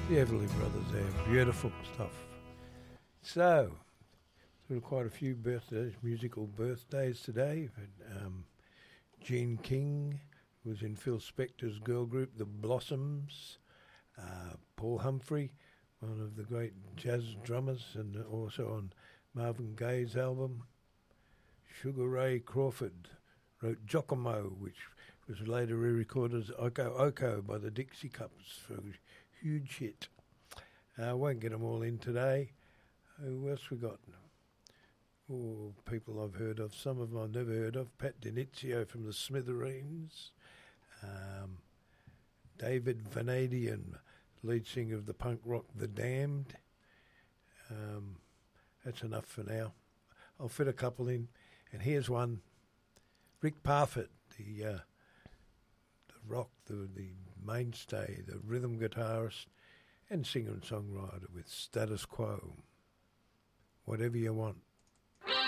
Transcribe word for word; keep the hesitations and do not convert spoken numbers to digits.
The Everly Brothers there, beautiful stuff. So, there were quite a few birthdays, musical birthdays today. But, um, Gene King was in Phil Spector's girl group, The Blossoms. Uh, Paul Humphrey, one of the great jazz drummers, and also on Marvin Gaye's album. Sugar Ray Crawford wrote Giacomo, which was later re-recorded as Oko Oko by the Dixie Cups for a huge hit. I uh, won't get them all in today. Who else we got? Oh, people I've heard of. Some of them I've never heard of. Pat Denizio from the Smithereens. Um, David Vanadian, lead singer of the punk rock The Damned. Um, that's enough for now. I'll fit a couple in. And here's one. Rick Parfitt, the uh, the rock, the, the mainstay, the rhythm guitarist and singer and songwriter with Status Quo. Whatever you want.